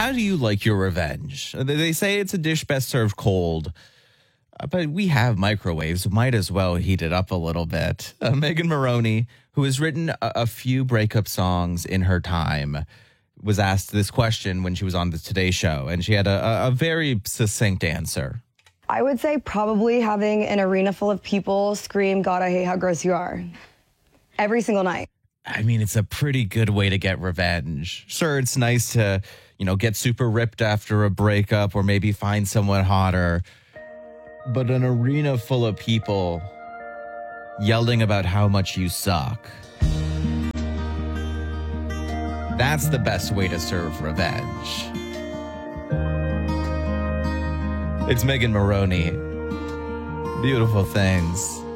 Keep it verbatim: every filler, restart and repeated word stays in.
How do you like your revenge? They they say it's a dish best served cold, uh, but we have microwaves. Might as well heat it up a little bit. Uh, Megan Maroney, who has written a, a few breakup songs in her time, was asked this question when she was on the Today Show, and she had a, a, a very succinct answer. I would say probably having an arena full of people scream, "God, I hate how gross you are," every single night. I mean, it's a pretty good way to get revenge. Sure, it's nice to, you know, get super ripped after a breakup or maybe find someone hotter. But an arena full of people yelling about how much you suck, that's the best way to serve revenge. It's Megan Maroney. Beautiful things.